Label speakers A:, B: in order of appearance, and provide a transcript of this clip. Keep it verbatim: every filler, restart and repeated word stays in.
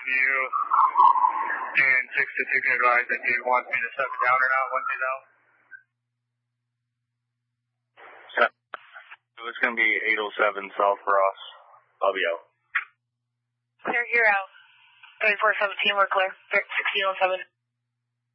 A: you and six to two can advise if you want me to step down or not once he's out. So it's going to be eight oh seven South Ross. I'll be out.
B: Clear, you're out. thirty-four seventeen, we're clear. sixteen oh seven.